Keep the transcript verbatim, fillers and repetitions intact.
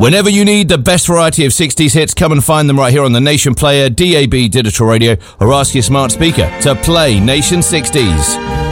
Whenever you need the best variety of sixties hits, come and find them right here on the Nation Player, D A B Digital Radio, or ask your smart speaker to play Nation sixties.